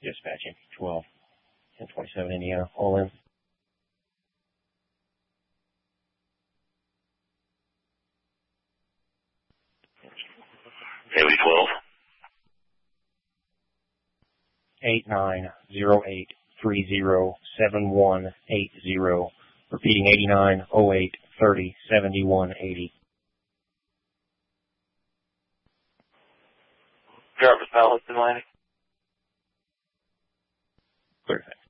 Dispatching 12 and 27 Indiana, all in. Haley 12. 8908307180. Repeating 8908307180. Jarvis Palace in Atlantic. Clear.